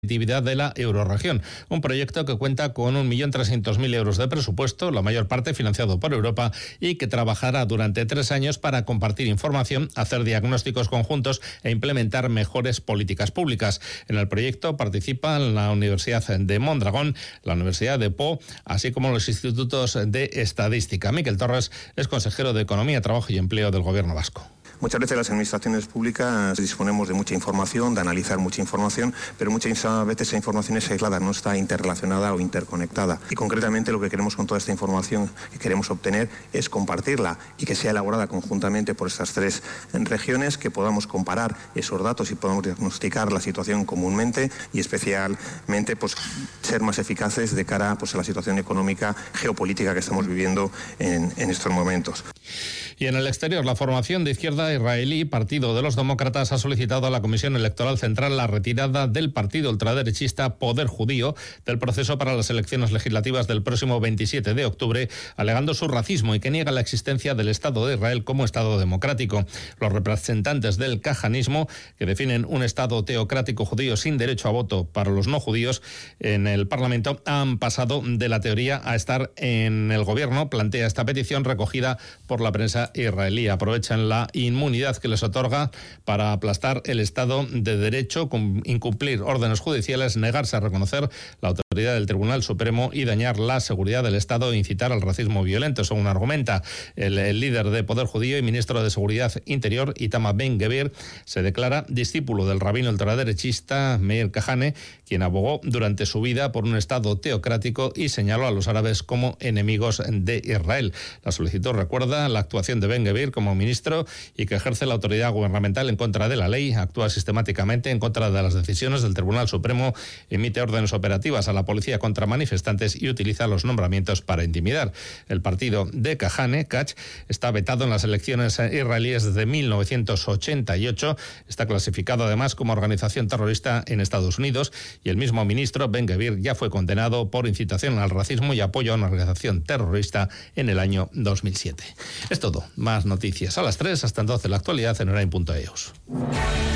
competitividad de la eurorregión. Un proyecto que cuenta con 1.300.000 euros de presupuesto, la mayor parte financiado por Europa, y que trabajará durante 3 años para compartir información, hacer diagnósticos conjuntos e implementar mejores políticas públicas. En el proyecto participan la Universidad de Mondragón, la Universidad de Po, así como los institutos de estadística. Miquel Torres es consejero de Economía, Trabajo y Empleo del Gobierno vasco. Muchas veces las administraciones públicas disponemos de mucha información, de analizar mucha información, pero muchas veces esa información es aislada, no está interrelacionada o interconectada. Y concretamente lo que queremos con toda esta información que queremos obtener es compartirla y que sea elaborada conjuntamente por estas 3 regiones, que podamos comparar esos datos y podamos diagnosticar la situación comúnmente y especialmente ser más eficaces de cara a la situación económica geopolítica que estamos viviendo en estos momentos. Y en el exterior, la formación de izquierda israelí, Partido de los Demócratas, ha solicitado a la Comisión Electoral Central la retirada del partido ultraderechista Poder Judío del proceso para las elecciones legislativas del próximo 27 de octubre, alegando su racismo y que niega la existencia del Estado de Israel como Estado democrático. Los representantes del kahanismo, que definen un Estado teocrático judío sin derecho a voto para los no judíos en el Parlamento, han pasado de la teoría a estar en el gobierno, plantea esta petición recogida por la prensa israelí. Aprovechan la inmunidad que les otorga para aplastar el Estado de Derecho, incumplir órdenes judiciales, negarse a reconocer la autoridad del Tribunal Supremo y dañar la seguridad del Estado e incitar al racismo violento, según argumenta el líder de Poder Judío y ministro de Seguridad Interior, Itamar Ben-Gvir. Se declara discípulo del rabino ultraderechista Meir Kahane, quien abogó durante su vida por un Estado teocrático y señaló a los árabes como enemigos de Israel. La solicitud recuerda la actuación de Ben-Gvir como ministro y que ejerce la autoridad gubernamental en contra de la ley, actúa sistemáticamente en contra de las decisiones del Tribunal Supremo, emite órdenes operativas a la policía contra manifestantes y utiliza los nombramientos para intimidar. El partido de Kahane, Kach, está vetado en las elecciones israelíes desde 1988, está clasificado además como organización terrorista en Estados Unidos y el mismo ministro Ben-Gvir ya fue condenado por incitación al racismo y apoyo a una organización terrorista en el año 2007. Es todo. Más noticias a las 3. Hasta entonces, la actualidad en Orain.eus.